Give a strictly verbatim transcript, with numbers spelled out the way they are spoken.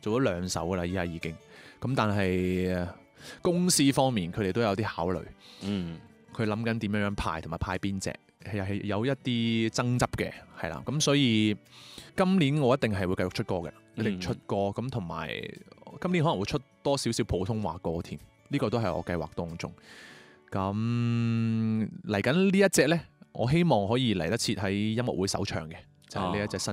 做咗兩首噶啦，依家已經。咁但係公司方面佢哋都有啲考慮， 嗯， 佢諗緊點樣樣派同埋派邊隻，係係有一啲爭執嘅，係啦。咁所以今年我一定係會繼續出歌嘅，一定出歌。咁同埋今年可能會出多少少普通話歌添，呢、這個都係我計劃當中。咁嚟緊呢一隻呢，我希望可以嚟得切喺音樂會首唱嘅，就係、是、呢一隻新